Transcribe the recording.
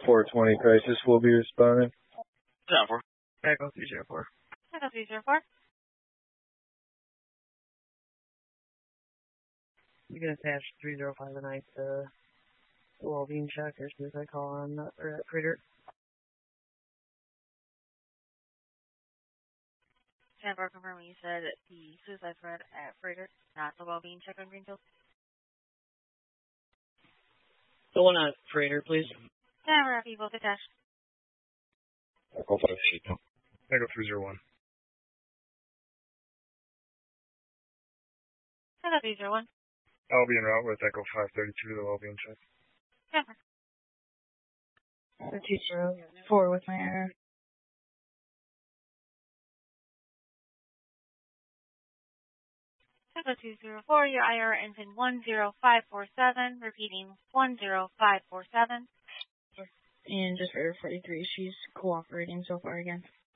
420 crisis will be responding. 304. Echo 304. Echo 304. You can attach 305 tonight to the well-being check as soon as I call on that freighter. Sandbar, confirming you said the suicide threat at freighter, not the well-being check on Greenfield. The one at freighter, please. Sandbar, people attached. Echo 5. Echo 301. Echo 301. I'll be en route with Echo 532 to the well-being check. Sandbar. 204 with my error. Echo 204, your IR ends in 10547, repeating 10547. And just for 43, she's cooperating so far again.